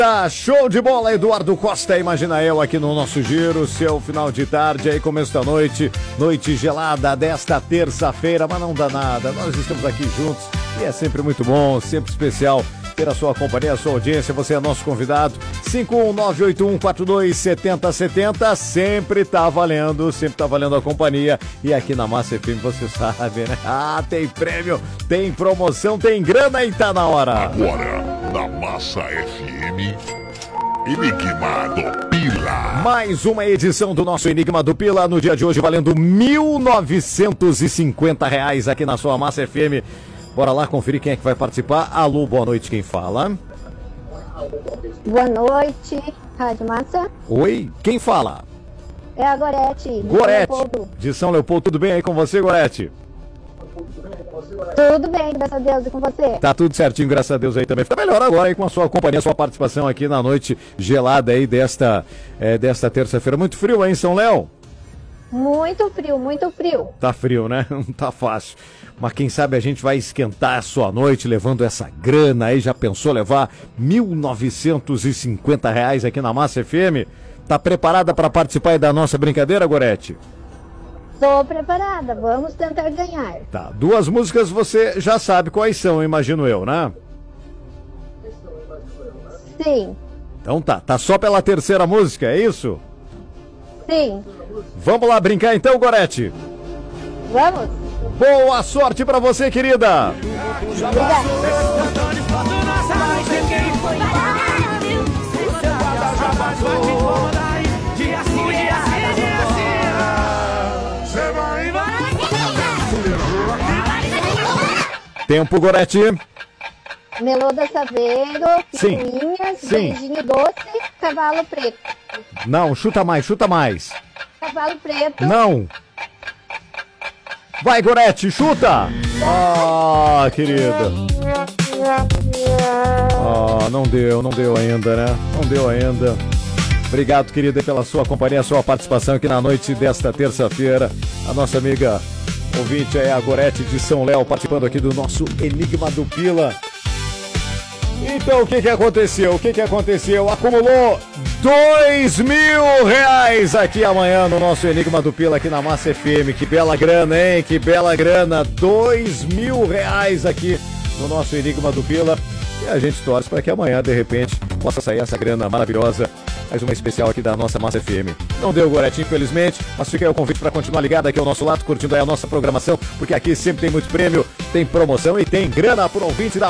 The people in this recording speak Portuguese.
Tá show de bola, Eduardo Costa, imagina eu aqui no nosso giro, seu final de tarde, aí começo da noite, noite gelada desta terça-feira, mas não dá nada, nós estamos aqui juntos e é sempre muito bom, sempre especial ter a sua companhia, a sua audiência, você é nosso convidado, 51981427070, sempre tá valendo a companhia e aqui na Massa FM você sabe, né? Ah, tem prêmio, tem promoção, tem grana e tá na hora. Agora, na Massa FM, Enigma do Pila. Mais uma edição do nosso Enigma do Pila, no dia de hoje valendo R$1.950 aqui na sua Massa FM. Bora lá conferir quem é que vai participar. Alô, boa noite, quem fala? Boa noite, Rádio Massa. Oi, quem fala? É a Gorete. Gorete, de São Leopoldo. Tudo bem aí com você, Gorete? Tudo bem, graças a Deus, e com você? Tá tudo certinho, graças a Deus aí também. Fica melhor agora aí com a sua companhia, a sua participação aqui na noite gelada aí desta terça-feira. Muito frio aí em São Léo? Muito frio, muito frio. Tá frio, né? Não tá fácil. Mas quem sabe a gente vai esquentar a sua noite levando essa grana aí. Já pensou levar R$1.950 aqui na Massa FM? Tá preparada para participar aí da nossa brincadeira, Gorete? Tô preparada, vamos tentar ganhar. Tá, duas músicas você já sabe quais são, imagino eu, né? Sim. Então tá só pela terceira música, é isso? Sim. Vamos lá brincar então, Gorete? Vamos? Boa sorte pra você, querida! Obrigada. Tempo, Gorete. Meloda Saveiro, Sim. Picuinhas, Sim. Beijinho Doce, Cavalo Preto. Não, chuta mais. Cavalo Preto. Não. Vai, Gorete, chuta! Ah, querida. Ah, não deu ainda, né? Não deu ainda. Obrigado, querida, pela sua companhia, sua participação aqui na noite desta terça-feira. A nossa amiga ouvinte é a Gorete de São Léo, participando aqui do nosso Enigma do Pila. Então, o que aconteceu? Acumulou R$2.000 aqui amanhã no nosso Enigma do Pila aqui na Massa FM. Que bela grana, hein? Que bela grana. R$2.000 aqui no nosso Enigma do Pila. E a gente torce para que amanhã, de repente, possa sair essa grana maravilhosa. Mais uma especial aqui da nossa Massa FM. Não deu, Gorete, infelizmente, mas fica aí o convite para continuar ligado aqui ao nosso lado, curtindo aí a nossa programação, porque aqui sempre tem muito prêmio, tem promoção e tem grana por ouvinte da